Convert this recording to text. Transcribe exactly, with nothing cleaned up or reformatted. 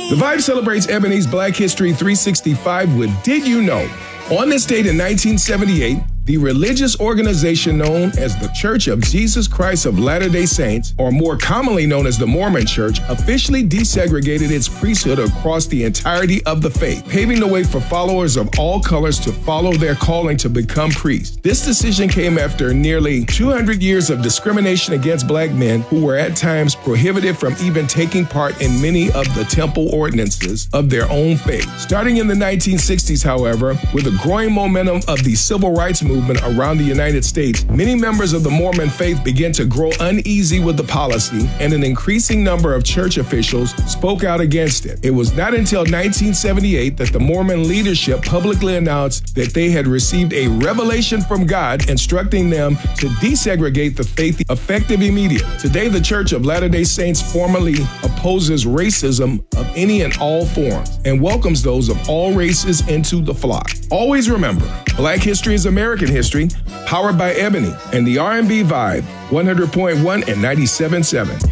The Vibe celebrates Ebony's Black History three sixty-five with Did You Know? On this date in nineteen seventy-eight, the religious organization known as the Church of Jesus Christ of Latter-day Saints, or more commonly known as the Mormon Church, officially desegregated its priesthood across the entirety of the faith, paving the way for followers of all colors to follow their calling to become priests. This decision came after nearly two hundred years of discrimination against black men who were at times prohibited from even taking part in many of the temple ordinances of their own faith. Starting in the nineteen sixties, however, with the growing momentum of the civil rights movement around the United States, many members of the Mormon faith began to grow uneasy with the policy, and an increasing number of church officials spoke out against it. It was not until nineteen seventy-eight that the Mormon leadership publicly announced that they had received a revelation from God instructing them to desegregate the faith effective immediately. Today, the Church of Latter-day Saints formally opposes racism of any and all forms and welcomes those of all races into the flock. Always remember, Black history is American history, powered by Ebony and the R and B Vibe, one hundred point one and ninety-seven point seven.